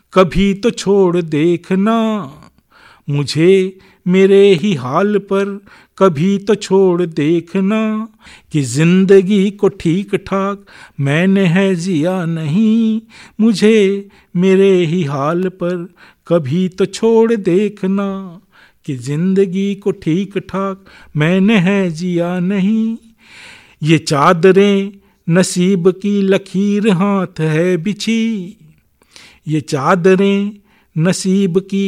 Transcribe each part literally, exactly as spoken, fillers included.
कभी तो छोड़ देखना मुझे मेरे ही हाल पर, कभी तो छोड़ देखना कि जिंदगी को ठीक ठाक मैंने है जिया नहीं, मुझे मेरे ही हाल पर कभी तो छोड़ देखना कि जिंदगी को ठीक ठाक मैंने है जिया नहीं। ये चादरें नसीब की लकीर हाथ है बिछी, ये चादरें नसीब की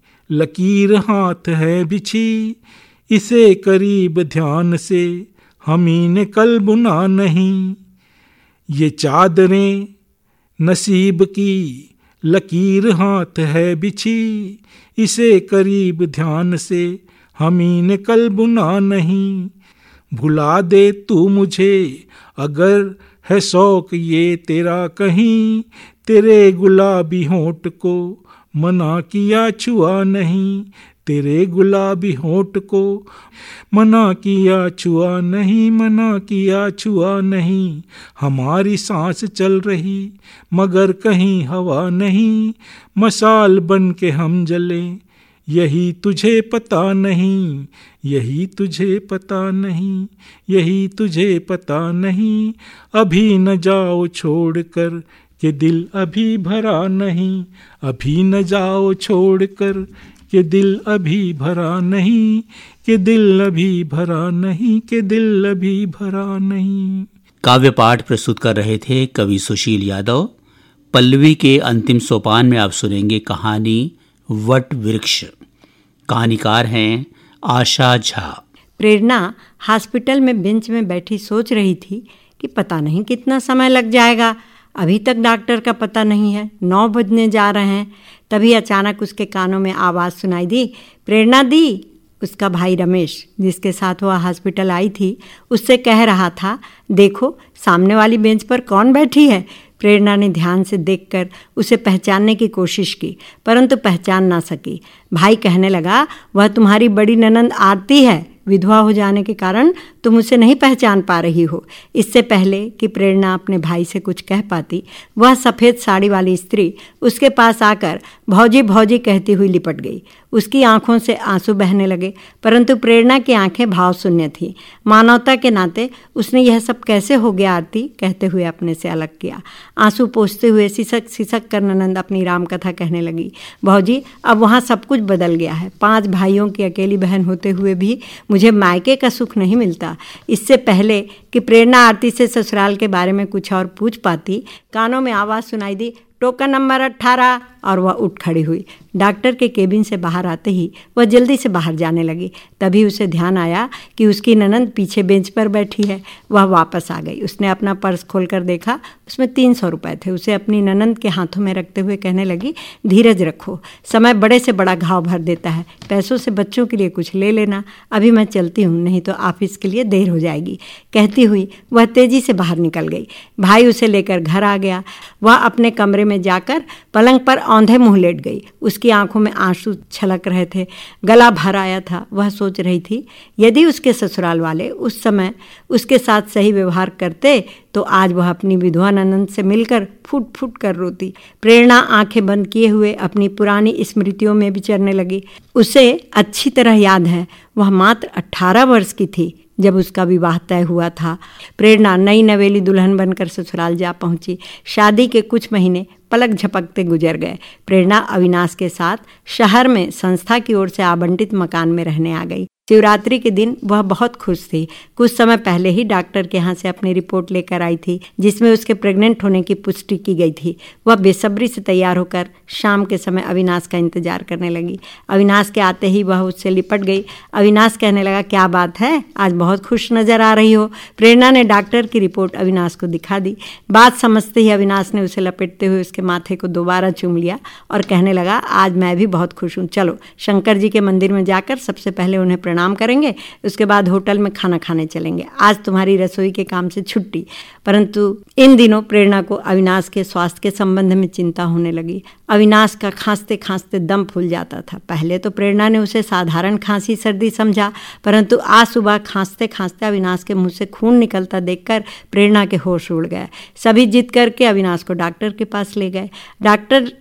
लकीर हाथ है बिछी, इसे करीब ध्यान से हमी ने कल बुना नहीं। ये चादरें नसीब की लकीर हाथ है बिछी, इसे करीब ध्यान से हमी ने कल बुना नहीं। भुला दे तू मुझे अगर है शौक ये तेरा कहीं, तेरे गुलाबी होंठ को मना किया छुआ नहीं, तेरे गुलाबी होंठ को मना किया छुआ नहीं, मना किया छुआ नहीं। हमारी सांस चल रही मगर कहीं हवा नहीं, मशाल बन के हम जले यही तुझे पता नहीं, यही तुझे पता नहीं, यही तुझे पता नहीं। अभी न जाओ छोड़कर कि दिल अभी भरा नहीं, अभी न जाओ छोड़कर कि दिल अभी भरा नहीं, कि दिल अभी भरा नहीं, कि दिल अभी भरा नहीं। काव्य पाठ प्रस्तुत कर रहे थे कवि सुशील यादव। पल्लवी के अंतिम सोपान में आप सुनेंगे कहानी वट वृक्ष। कहानीकार हैं आशा झा। प्रेरणा हॉस्पिटल में बेंच में बैठी सोच रही थी कि पता नहीं कितना समय लग जाएगा, अभी तक डॉक्टर का पता नहीं है, नौ बजने जा रहे हैं। तभी अचानक उसके कानों में आवाज़ सुनाई दी, प्रेरणा दी। उसका भाई रमेश, जिसके साथ वह हॉस्पिटल आई थी, उससे कह रहा था, देखो सामने वाली बेंच पर कौन बैठी है। प्रेरणा ने ध्यान से देखकर उसे पहचानने की कोशिश की, परंतु पहचान ना सकी। भाई कहने लगा, वह तुम्हारी बड़ी ननंद आरती है, विधवा हो जाने के कारण तुम उसे नहीं पहचान पा रही हो। इससे पहले कि प्रेरणा अपने भाई से कुछ कह पाती, वह सफ़ेद साड़ी वाली स्त्री उसके पास आकर भौजी भौजी कहती हुई लिपट गई। उसकी आंखों से आंसू बहने लगे, परंतु प्रेरणा की आंखें भाव शून्य थीं। मानवता के नाते उसने यह सब कैसे हो गया आरती कहते हुए अपने से अलग किया। आंसू पोंछते हुए सिसक सिसक कर ननंद अपनी रामकथा कहने लगी, भौजी अब वहाँ सब कुछ बदल गया है। पांच भाइयों की अकेली बहन होते हुए भी मुझे मायके का सुख नहीं मिलता। इससे पहले कि प्रेरणा आरती से ससुराल के बारे में कुछ और पूछ पाती, कानों में आवाज़ सुनाई दी, टोकन नंबर अट्ठारह, और वह उठ खड़ी हुई। डॉक्टर के केबिन से बाहर आते ही वह जल्दी से बाहर जाने लगी। तभी उसे ध्यान आया कि उसकी ननंद पीछे बेंच पर बैठी है। वह वापस आ गई। उसने अपना पर्स खोलकर देखा, उसमें तीन सौ रुपये थे। उसे अपनी ननंद के हाथों में रखते हुए कहने लगी, धीरज रखो, समय बड़े से बड़ा घाव भर देता है। पैसों से बच्चों के लिए कुछ ले लेना, अभी मैं चलती हूँ, नहीं तो ऑफिस के लिए देर हो जाएगी। कहती हुई वह तेजी से बाहर निकल गई। भाई उसे लेकर घर आ गया। वह अपने कमरे में जाकर पलंग पर औंधे मुँह लेट गई। उसकी आंखों में आंसू छलक रहे थे, गला भर आया था। वह सोच रही थी, यदि उसके ससुराल वाले उस समय उसके साथ सही व्यवहार करते तो आज वह अपनी विधवा ननंद से मिलकर फूट फूट कर रोती। प्रेरणा आंखें बंद किए हुए अपनी पुरानी स्मृतियों में विचरने लगी। उसे अच्छी तरह याद है, वह मात्र अट्ठारह वर्ष की थी जब उसका विवाह तय हुआ था। प्रेरणा नई नवेली दुल्हन बनकर ससुराल जा पहुंची। शादी के कुछ महीने पलक झपकते गुजर गए। प्रेरणा अविनाश के साथ शहर में संस्था की ओर से आवंटित मकान में रहने आ गई। शिवरात्रि के दिन वह बहुत खुश थी। कुछ समय पहले ही डॉक्टर के यहाँ से अपनी रिपोर्ट लेकर आई थी, जिसमें उसके प्रेग्नेंट होने की पुष्टि की गई थी। वह बेसब्री से तैयार होकर शाम के समय अविनाश का इंतजार करने लगी। अविनाश के आते ही वह उससे लिपट गई। अविनाश कहने लगा, क्या बात है, आज बहुत खुश नजर आ रही हो। प्रेरणा ने डॉक्टर की रिपोर्ट अविनाश को दिखा दी। बात समझते ही अविनाश ने उसे लपेटते हुए उसके माथे को दोबारा चूम लिया और कहने लगा, आज मैं भी बहुत खुश हूँ। चलो शंकर जी के मंदिर में जाकर सबसे पहले उन्हें प्रणाम करेंगे, उसके बाद होटल में खाना खाने चलेंगे। आज तुम्हारी रसोई के काम से छुट्टी। परंतु इन दिनों प्रेरणा को अविनाश के स्वास्थ्य के संबंध में चिंता होने लगी। अविनाश का खांसते खांसते दम फूल जाता था। पहले तो प्रेरणा ने उसे साधारण खांसी सर्दी समझा, परंतु आज सुबह खांसते खांसते अविनाश के मुंह से खून निकलता देखकर प्रेरणा के होश उड़ गए। सभी जिद करके अविनाश को डॉक्टर के पास ले गए। डॉक्टर